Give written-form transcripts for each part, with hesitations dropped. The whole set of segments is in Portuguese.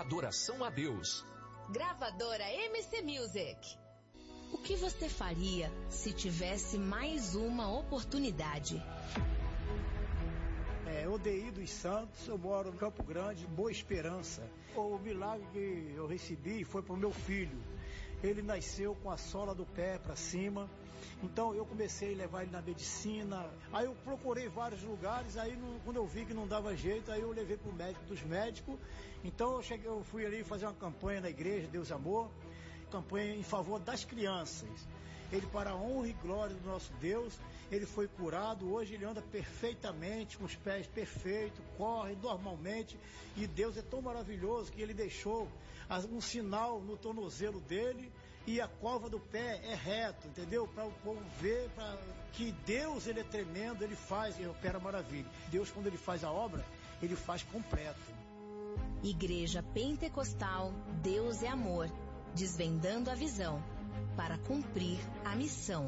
adoração a Deus. Gravadora MC Music. O que você faria se tivesse mais uma oportunidade? Odeí dos Santos, eu moro no Campo Grande, Boa Esperança. O milagre que eu recebi foi para o meu filho. Ele nasceu com a sola do pé para cima, então eu comecei a levar ele na medicina. Aí eu procurei vários lugares, aí quando eu vi que não dava jeito, aí eu levei para o médico dos médicos. Então eu fui ali fazer uma campanha na igreja, Deus Amor, campanha em favor das crianças. Ele, para a honra e glória do nosso Deus, ele foi curado. Hoje ele anda perfeitamente, com os pés perfeitos, corre normalmente. E Deus é tão maravilhoso que ele deixou um sinal no tornozelo dele e a cova do pé é reto, entendeu? Para o povo ver que Deus, ele é tremendo, ele faz e opera maravilha. Deus, quando ele faz a obra, ele faz completo. Igreja Pentecostal Deus é Amor, desvendando a visão para cumprir a missão.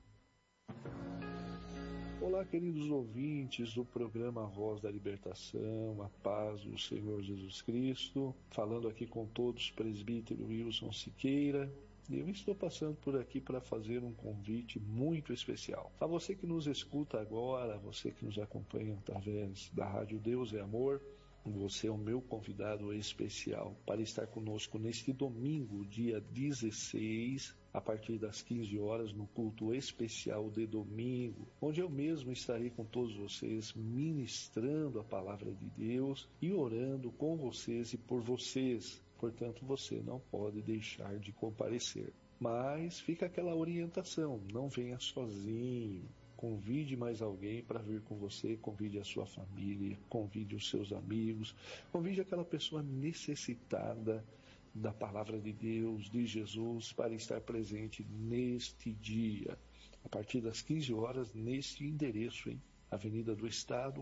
Olá, queridos ouvintes do programa Voz da Libertação, a paz do Senhor Jesus Cristo, falando aqui com todos, presbítero Wilson Siqueira. Eu estou passando por aqui para fazer um convite muito especial. A você que nos escuta agora, você que nos acompanha através da Rádio Deus é Amor, você é o meu convidado especial para estar conosco neste domingo, dia 16, a partir das 15 horas, no culto especial de domingo, onde eu mesmo estarei com todos vocês ministrando a palavra de Deus e orando com vocês e por vocês. Portanto, você não pode deixar de comparecer. Mas fica aquela orientação, não venha sozinho. Convide mais alguém para vir com você, convide a sua família, convide os seus amigos, convide aquela pessoa necessitada da palavra de Deus, de Jesus, para estar presente neste dia, a partir das 15 horas, neste endereço, Avenida do Estado,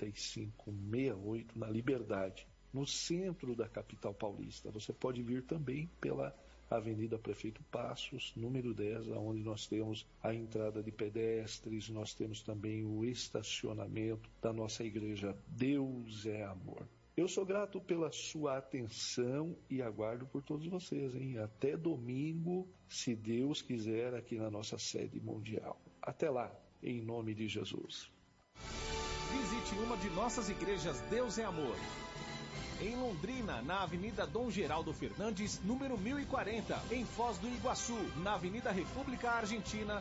4568, na Liberdade, no centro da capital paulista. Você pode vir também pela Avenida Prefeito Passos, número 10, onde nós temos a entrada de pedestres, nós temos também o estacionamento da nossa igreja Deus é Amor. Eu sou grato pela sua atenção e aguardo por todos vocês, Até domingo, se Deus quiser, aqui na nossa sede mundial. Até lá, em nome de Jesus. Visite uma de nossas igrejas Deus é Amor. Em Londrina, na Avenida Dom Geraldo Fernandes, número 1040. Em Foz do Iguaçu, na Avenida República Argentina,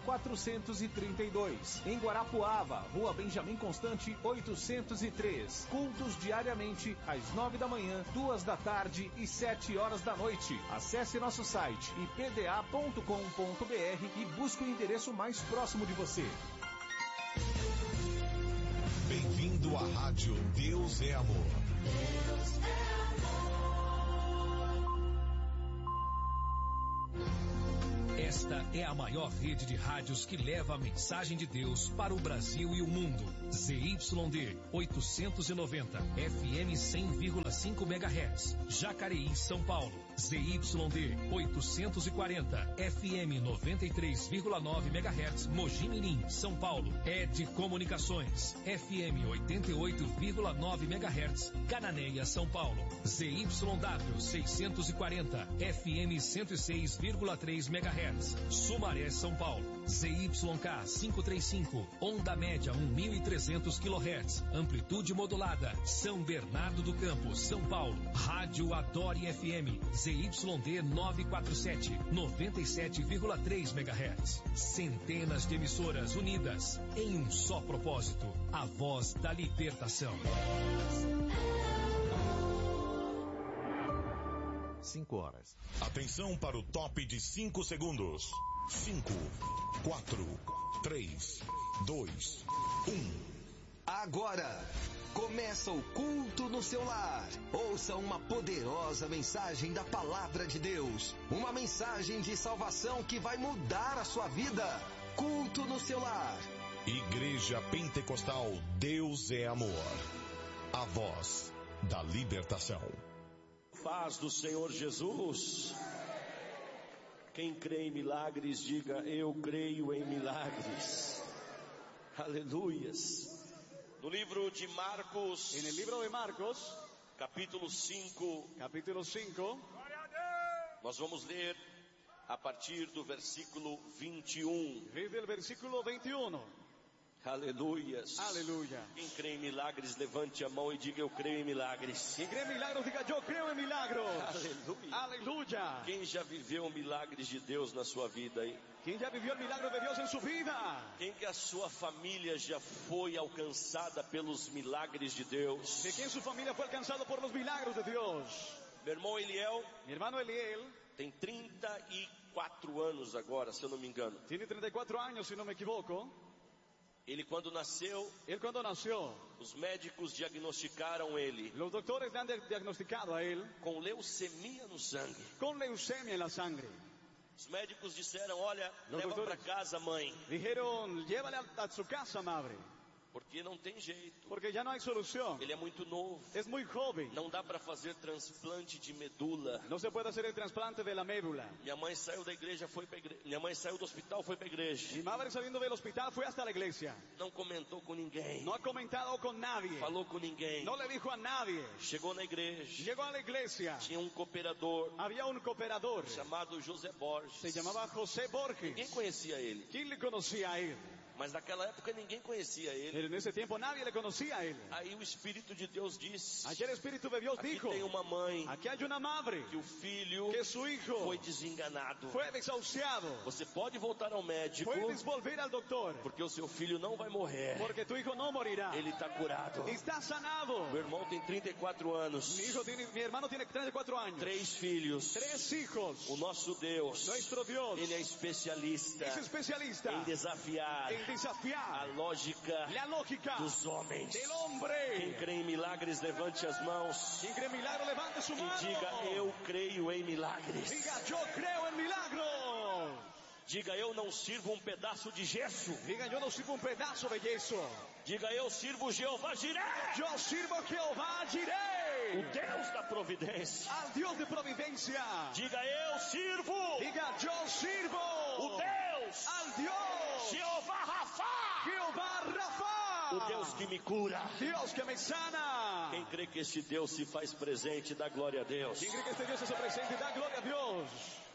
432. Em Guarapuava, Rua Benjamin Constante, 803. Cultos diariamente, às 9 da manhã, 2 da tarde e 7 horas da noite. Acesse nosso site ipda.com.br e busque o endereço mais próximo de você. Bem-vindo à Rádio Deus é Amor. Deus é Esta é a maior rede de rádios que leva a mensagem de Deus para o Brasil e o mundo. ZYD 890, FM 100,5 MHz, Jacareí, São Paulo. ZYD 840, FM 93,9 MHz, Mogi Mirim, São Paulo. ED Comunicações, FM 88,9 MHz, Cananéia, São Paulo. ZYW 640, FM 106,3 MHz. Sumaré, São Paulo. ZYK 535, onda média 1.300 kHz, amplitude modulada, São Bernardo do Campo, São Paulo. Rádio Adore FM, ZYD 947, 97,3 MHz. Centenas de emissoras unidas em um só propósito, a voz da libertação. 5 horas. Atenção para o top de 5 segundos. 5, 4, 3, 2, 1. Agora começa o culto no seu lar. Ouça uma poderosa mensagem da palavra de Deus. Uma mensagem de salvação que vai mudar a sua vida. Culto no seu lar. Igreja Pentecostal Deus é Amor. A voz da libertação. Paz do Senhor Jesus. Quem crê em milagres, diga: eu creio em milagres. Aleluias. No livro de Marcos, en el libro de Marcos, capítulo 5. Capítulo 5. Nós vamos ler a partir do versículo 21. Desde el versículo 21. Aleluias. Aleluia. Quem crê em milagres, levante a mão e diga: eu creio em milagres. Quem crê em milagros, diga: eu creio em milagros. Aleluia. Aleluia. Quem já viveu milagres de Deus na sua vida aí? Quem já viveu o milagre de Deus em sua vida? Quem que a sua família já foi alcançada pelos milagres de Deus? De quem sua família foi alcançada por los milagros de Deus? Meu irmão Eliel, Mi hermano Eliel, tem 34 anos agora, se eu não me engano. tiene 34 años, si no me equivoco. Ele quando nasceu, Él cuando nació, os médicos diagnosticaram ele los doctores le han diagnosticado a él com leucemia no sangue. con leucemia en la sangre. Os médicos disseram: olha, Los leva para doctores casa, mãe, dijeron: llévale a su casa, madre, porque não tem jeito. porque ya no hay solución. Ele é muito novo. Es muy joven. Não dá para fazer transplante de medula. No se puede hacer el trasplante de la médula. Minha mãe saiu da igreja, Minha mãe saiu do hospital, foi para a igreja. Mi madre, saliendo del hospital, fue hasta la iglesia. Não comentou com ninguém. No ha comentado con nadie. Falou com ninguém. No le dijo a nadie. Chegou na igreja. Llegó a la iglesia. Tinha um cooperador Había un cooperador. chamado José Borges. Se llamaba José Borges. Ninguém conhecia ele. ¿Quién le conocía a él? Mas naquela época ninguém conhecia ele. Pero en ese tiempo nadie le conocía a él. Aí o Espírito de Deus disse: Ayer el Espíritu de Dios aqui dijo: tem uma mãe aquí hay una madre que o filho que su hijo foi desenganado. fue desahuciado. Você pode voltar ao médico, Puedes volver al doctor, porque o seu filho não vai morrer. porque tu hijo no morirá. Ele está curado. Está sanado. Meu irmão tem 34 anos. Mi hermano tiene 34 años. 3 filhos. 3 hijos. O nosso Deus, Nuestro Dios ele é especialista es especialista em desafiar en desafiar a lógica la lógica dos homens. del hombre. Quem crê em milagres, levante as mãos Quien cree en milagro, levante su e mano. diga: eu creio em milagres. Diga: yo creo en milagros. Diga: eu não sirvo um pedaço de gesso. Diga: yo no sirvo un pedazo de yeso. Diga: eu sirvo Jeová Jireh, Yo sirvo a Jehová Jireh, o Deus da providência. al Dios de providencia. Diga: eu sirvo Diga: yo sirvo o Deus al Dios Jeová Rafá, Jehová Rafa, o Deus que me cura. Dios que me sana. Quem crê que este Deus se faz presente, dá glória a Deus. ¿Quién cree que este Dios se presente y da gloria a Dios?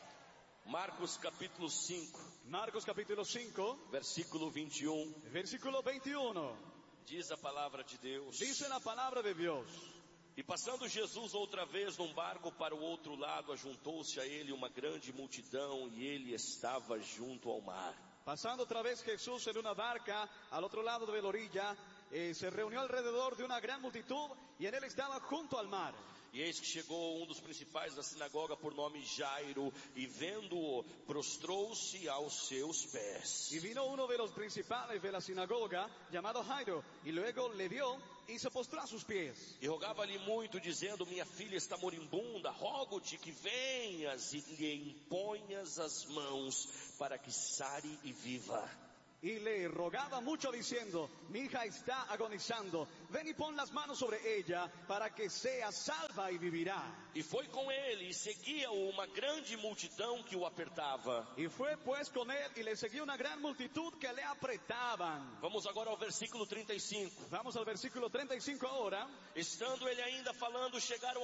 Marcos capítulo 5, Marcos capítulo 5, versículo 21, versículo 21. diz a palavra de Deus: Dice la palabra de Dios: e passando Jesus outra vez num barco para o outro lado, ajuntou-se a ele uma grande multidão, e ele estava junto ao mar. pasando otra vez Jesús en una barca al otro lado de la orilla, se reunió alrededor de una gran multitud y en él estaba junto al mar. E eis que chegou um dos principais da sinagoga, por nome Jairo, e vendo-o, prostrou-se aos seus pés. Y vino uno de los principales de la sinagoga, llamado Jairo, y luego le vio y se postró a sus pies. E rogava-lhe muito, dizendo: minha filha está moribunda, rogo-te que venhas e lhe imponhas as mãos, para que sare e viva. Y le rogaba mucho diciendo: mi hija está agonizando, ven y pon las manos sobre ella para que sea salva y vivirá. E foi com ele, e seguia-o uma grande multidão que o apertava. Y fue pues con él y le seguía una gran multitud que le apretaban. Vamos agora ao versículo 35. Vamos al versículo 35 ahora. Estando ele ainda falando, chegaram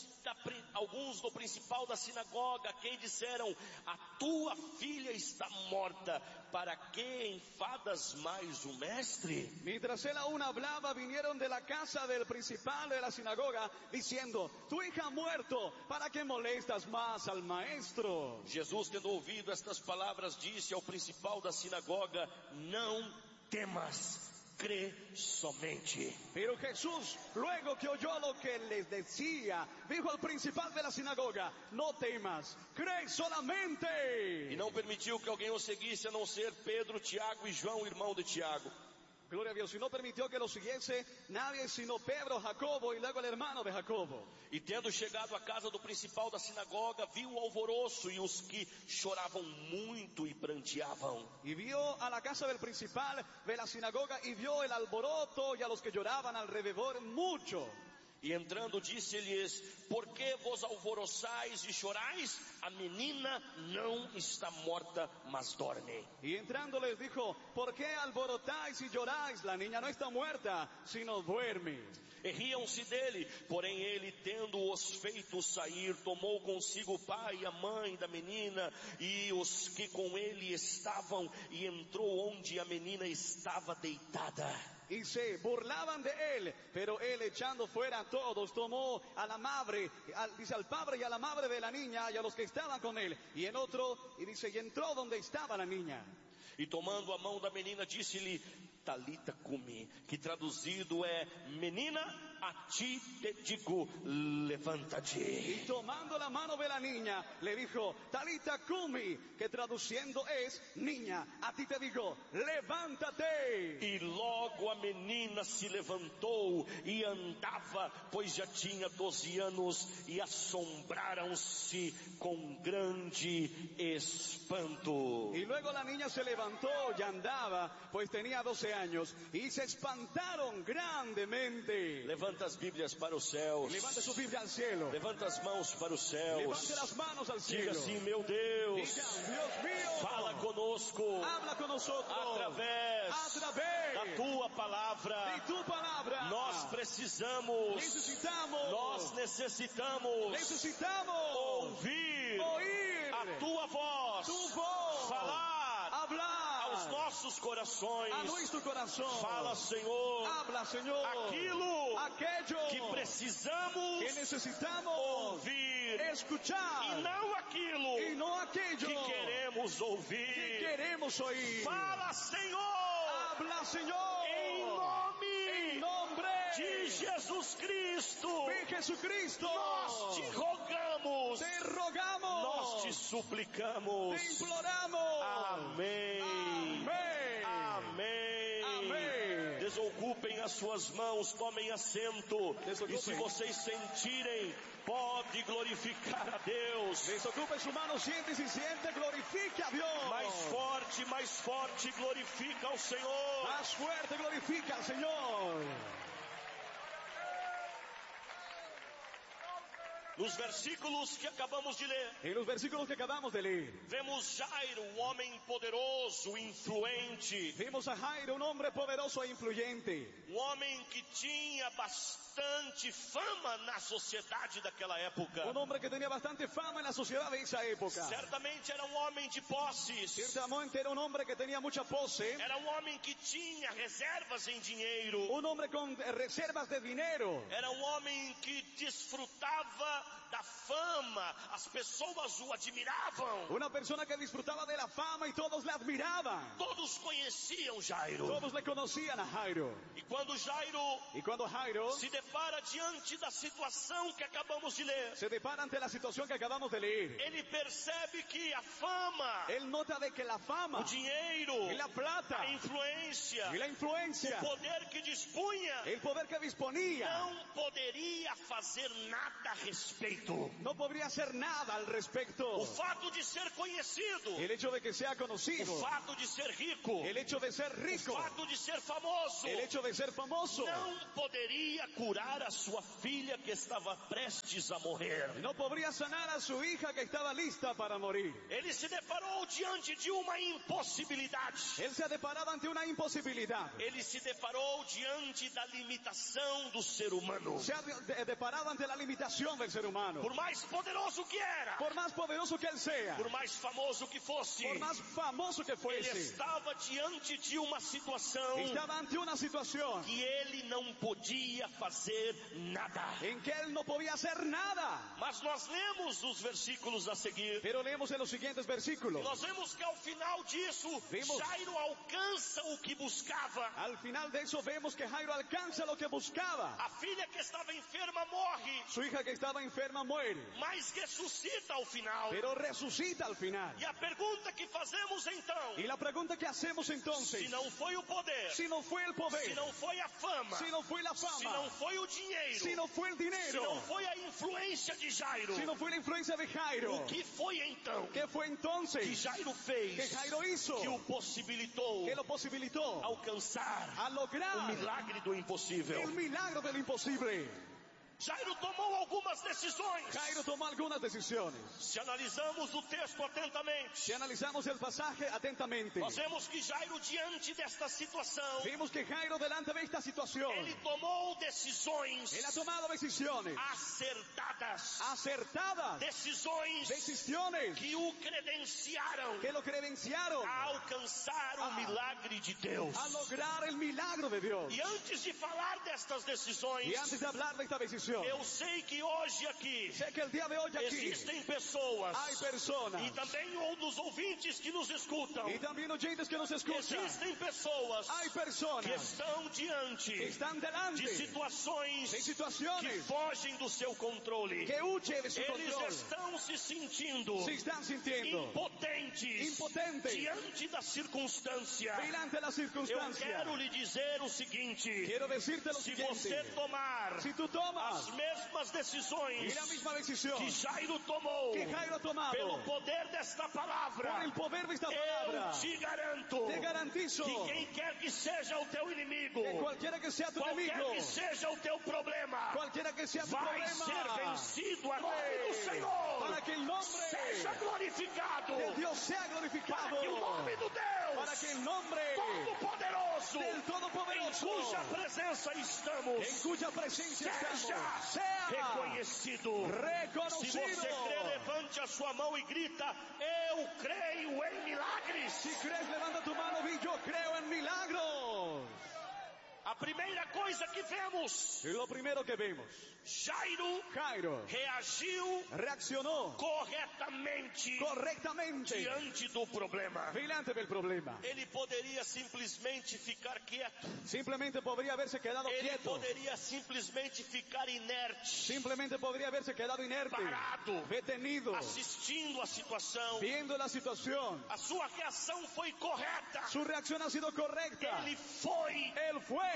alguns do principal da sinagoga, quem disseram: a tua filha está morta, para que enfadas mais o mestre? Mientras él aún hablaba, vinieron de la casa del principal de la sinagoga, diciendo: tu hija ha muerto, ¿para qué molestas más al maestro? Jesus, tendo ouvido estas palavras, disse ao principal da sinagoga: não temas, crê somente. Pero Jesús, luego que oyó lo que les decía, dijo al principal de la sinagoga: no temas, cree solamente. E não permitiu que alguém o seguisse, a não ser Pedro, Tiago e João, irmão de Tiago. Gloria a Dios. Y no permitió que lo siguiese nadie sino Pedro, Jacobo y luego el hermano de Jacobo. E tendo chegado à casa do principal da sinagoga, viu o alvoroço e os que choravam muito e pranteavam. Y vio a la casa del principal de la sinagoga y vio el alboroto y a los que lloraban alrededor mucho. E entrando disse-lhes: por que vos alvoroçais e chorais? A menina não está morta, mas dorme. Y entrando les dijo: ¿por qué alborotáis y lloráis? La niña no está muerta, sino duerme. E riam-se dele, porém ele, tendo-os feito sair, tomou consigo o pai e a mãe da menina e os que com ele estavam, e entrou onde a menina estava deitada. Y se burlaban de él, pero él, echando fuera a todos, tomó a la madre, dice al padre y a la madre de la niña y a los que estaban con él, y en otro, y dice, y entró donde estaba la niña. E tomando a mão da menina, disse-lhe: Talita cumi, que traduzido é: menina, a ti te digo, levanta-te. Y tomando la mano de la niña, le dijo: Talita cumi, que traduciendo es: niña, a ti te digo, levántate. E logo a menina se levantou e andava, pois já tinha 12 anos, e assombraram-se com grande espanto. Y luego la niña se levantó y andaba, pues tenía 12 años, y se espantaron grandemente. Levanta as Bíblias para os céus. Levante su Biblia al cielo. Levanta as mãos para os céus. Levante las manos al cielo. Diga assim: meu Deus, Diga: Dios mío, fala conosco, habla con nosotros através da tua palavra. de tu palabra. Nós precisamos, nós necessitamos ouvir a tua voz, falar aos nossos corações. A nuestro corazón. Fala, Senhor, habla, Señor, aquilo que precisamos que necesitamos ouvir, escuchar, e não aquilo y no aquello que queremos ouvir. que queremos oír. Fala, Senhor, habla, Señor, em nome de Jesus Cristo. de Jesucristo. Nós te rogamos, te rogamos, nós te suplicamos. te imploramos. Amém. Amém. Amém. Amém. Desocupem as suas mãos, tomem assento. Desocupem. E se vocês sentirem, pode glorificar a Deus. Desocupe su mano, siente, si siente, glorifique a Dios. Mais forte, glorifica ao Senhor. Más fuerte, glorifica al Señor. Nos versículos que acabamos de ler, En los versículos que acabamos de leer, vemos Jairo, um homem poderoso, influente, vimos a Jairo, un hombre poderoso e influyente, um homem que tinha bastante fama na sociedade daquela época. un hombre que tenía bastante fama en la sociedad de esa época. Certamente era um homem de posses, Ciertamente era un hombre que tenía mucha pose, era um homem que tinha reservas em dinheiro, un hombre con reservas de dinero, era um homem que desfrutava da fama, as pessoas o admiravam. una persona que disfrutaba de la fama y todos le admiraban. Todos conheciam Jairo. Todos le conocían a Jairo. E quando Jairo Y cuando Jairo se depara diante da situação que acabamos de ler, se depara ante la situación que acabamos de leer, ele percebe que a fama, él nota de que la fama, o dinheiro, y la plata, a influência, y la influencia, o poder que dispunha, el poder que disponía, não poderia fazer nada a respeito. no podría hacer nada al respecto. O fato de ser conhecido, El hecho de que sea conocido, o fato de ser rico, el hecho de ser o rico, fato de ser famoso, el hecho de ser famoso, não poderia curar a sua filha que estava prestes a morrer. no podría sanar a su hija que estaba lista para morir. Ele se deparou diante de uma impossibilidade. Él se ha deparado ante una imposibilidad. Ele se deparou diante da limitação do ser humano. Se ha deparado ante la limitación del ser humano. Por mais poderoso que era, Por más poderoso que él sea, por mais famoso que fosse, por más famoso que ele fuese, estava diante de uma situação estaba ante una situación que ele não podia fazer nada. en que él no podía hacer nada. Mas nós lemos os versículos a seguir. Pero leemos en los siguientes versículos. Nós vemos que ao final disso, Vimos. Jairo alcança o que buscava. Al final de eso vemos que Jairo alcanza lo que buscaba. A filha que estava enferma morre, Su hija que estaba enferma muere, mas ressuscita ao final. pero resucita al final. E a pergunta que fazemos então, Y la pregunta que hacemos entonces, se não foi o poder, si no fue el poder, se não foi a fama, si no fue la se fama, não foi o dinheiro, si no fue el se dinero, não foi a influência de Jairo, si no fue la influencia de Jairo, o que foi então ¿qué fue que entonces Jairo fez, que Jairo hizo? que o possibilitou Que lo posibilitó alcançar a o lograr milagre do impossível? el milagro de lo imposible. Jairo tomou algumas decisões. Jairo tomó algunas decisiones. Se analisamos o texto atentamente, Si analizamos el pasaje atentamente, nós vemos que Jairo, diante desta situação, vimos que Jairo delante de esta situación, ele tomou decisões él ha tomado decisiones acertadas, decisiones que o credenciaram que lo credenciaron a alcançar o milagre de Deus. a lograr el milagro de Dios. E antes de falar destas decisões, Y antes de hablar de esta decisión, eu sei que hoje aqui sé que el día de hoy aquí existem pessoas, hay personas, e também dos ouvintes que nos escutam, y también oyentes que nos escuchan, existem pessoas hay que personas estão diante que están delante de situações de que situaciones fogem do seu controle. que huyen de su Eles control, estão se sentindo se están sintiendo impotentes diante da circunstância. delante de la Eu circunstancia. quero lhe dizer o seguinte: Quiero decirte lo se você siguiente, tomar si tú tomas as mesmas decisões y la misma decisión que Jairo tomou, que Jairo ha tomado, pelo poder desta palavra, por el poder de esta eu palabra, te garanto te garantizo que quem quer que seja o teu inimigo, que cualquiera que sea tu qualquer enemigo, que seja o teu problema, cualquiera que sea tu vai problema, ser vencido a nome do Senhor. para que el nombre Seja glorificado, de Dios sea glorificado, para que o nome do Deus para que el nombre Todo-Poderoso, del em Todopoderoso, cuja presença estamos, en cuya presencia estamos, seja sea reconhecido. Se reconocido. você crê, levante a sua mão e grita: eu creio em milagres. Si crees, levanta tu mano y yo creo en milagros. A primeira coisa que vemos, Y lo primero que vemos, Jairo reagiu reaccionó correctamente diante do problema. delante del problema. Ele poderia simplesmente ficar quieto. Simplemente podría haberse quedado Ele quieto. poderia simplesmente ficar inerte, Simplemente podría haberse quedado inerte, parado, detenido, assistindo a situação. viendo la situación. A sua reação foi correta. Su reacción ha sido correcta. Ele foi. Él fue.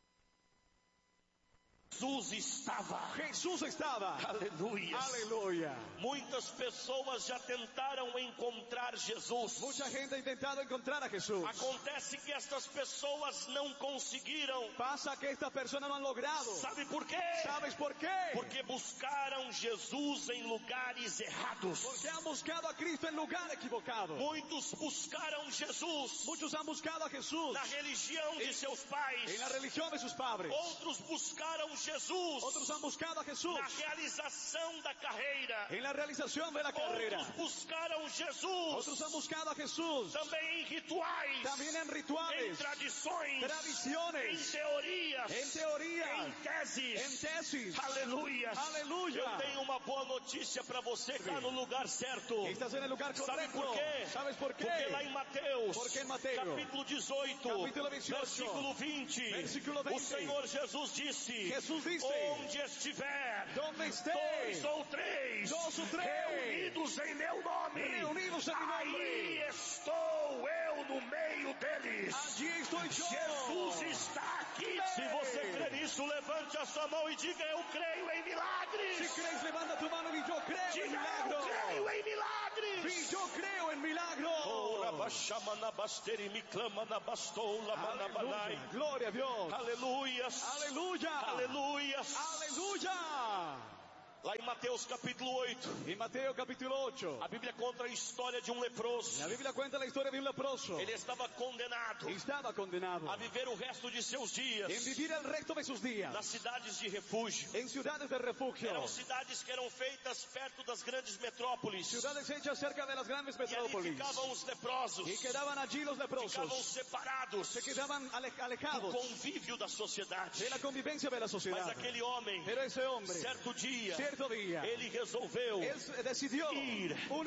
Jesus estava. Aleluia. Aleluya. Muitas pessoas já tentaram encontrar Jesus. Mucha gente ha intentado encontrar a Jesús. Acontece que estas pessoas não conseguiram. Pasa que estas personas no han logrado. Sabe por quê? ¿Sabes por qué? Porque buscaram Jesus em lugares errados. Porque han buscado a Cristo en lugar equivocado. Muitos buscaram Jesus. Muchos han buscado a Jesús na religião de seus pais. en la religión de sus padres. Outros buscaram Jesus. Otros han buscado a Jesús na realização da carreira. en la realización de la carrera. Outros buscaram Jesus. Otros han buscado a Jesús também em rituais. también en rituales, em tradições. tradiciones, em teorias. en teorías, em teses. en tesis. Aleluia. Aleluya. Eu tenho uma boa notícia para você. Está no lugar certo. Estás en el lugar correcto. Sabe por quê? ¿Sabes por qué? Porque lá em Mateus, Porque en Mateo, capítulo 18, capítulo 18, versículo 20, versículo 20, o Senhor Jesus disse: Jesús dice, onde estiver donde esté, dois ou três reunidos em meu nome, reunidos en mi nombre, aí estou eu no meio deles. allí estoy yo. Jesus está aqui. Se você crê nisso, levante a sua mão e diga: eu creio em milagres. Si crees, levanta tu mano y yo creo en Diga: milagros. eu creio em milagres. Y yo creo en milagros. Aleluya. Gloria a Dios. Aleluias. Aleluya. Aleluias. Aleluya. Lá em Mateus capítulo 8, En Mateo capítulo 8, a Bíblia conta a história de um leproso. la Biblia cuenta la historia de un leproso. Ele estava condenado Estaba condenado a viver o resto de seus dias en vivir el resto de sus días nas cidades de refúgio. en ciudades de refugio, Eram cidades que eram feitas perto das grandes metrópoles. ciudades hechas cerca de las grandes E ali metrópolis. ficavam os leprosos. Y quedaban allí los Ficavam leprosos. separados Se quedaban do alejados convívio da sociedade. de la convivencia de la Mas sociedad. aquele homem, Pero ese hombre, certo dia, cierto día, ele resolveu él decidió ir